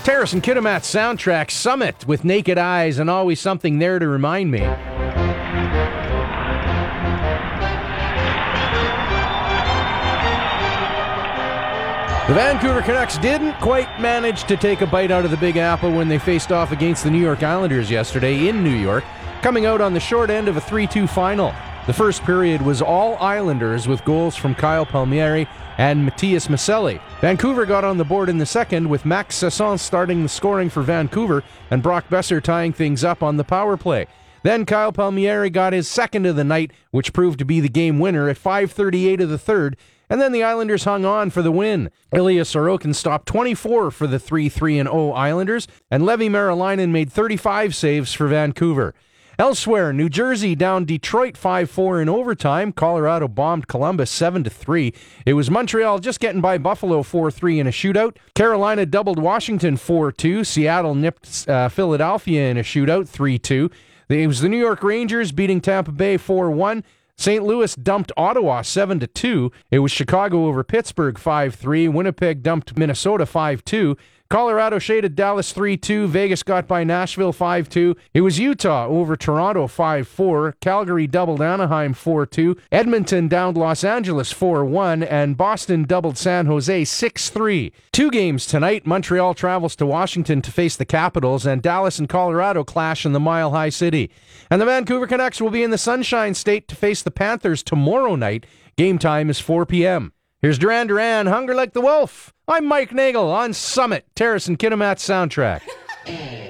Terrace and Kitimat soundtrack, Summit with Naked Eyes and Always Something There to Remind Me. The Vancouver Canucks didn't quite manage to take a bite out of the Big Apple when they faced off against the New York Islanders yesterday in New York, coming out on the short end of a 3-2 final. The first period was all Islanders with goals from Kyle Palmieri and Matias Maselli. Vancouver got on the board in the second with Max Sasson starting the scoring for Vancouver and Brock Besser tying things up on the power play. Then Kyle Palmieri got his second of the night, which proved to be the game winner at 5:38 of the third, and then the Islanders hung on for the win. Ilya Sorokin stopped 24 for the 3-3-0 Islanders, and Levi Merilainen made 35 saves for Vancouver. Elsewhere, New Jersey down Detroit 5-4 in overtime. Colorado bombed Columbus 7-3. It was Montreal just getting by Buffalo 4-3 in a shootout. Carolina doubled Washington 4-2. Seattle nipped Philadelphia in a shootout 3-2. It was the New York Rangers beating Tampa Bay 4-1. St. Louis dumped Ottawa 7-2. It was Chicago over Pittsburgh 5-3. Winnipeg dumped Minnesota 5-2. Colorado shaded Dallas 3-2. Vegas got by Nashville 5-2. It was Utah over Toronto 5-4. Calgary doubled Anaheim 4-2. Edmonton downed Los Angeles 4-1. And Boston doubled San Jose 6-3. Two games tonight. Montreal travels to Washington to face the Capitals, and Dallas and Colorado clash in the Mile High City. And the Vancouver Canucks will be in the Sunshine State to face the Panthers tomorrow night. Game time is 4 p.m. Here's Duran Duran, Hunger Like the Wolf. I'm Mike Nagel on Summit, Terrace and Kitimat soundtrack.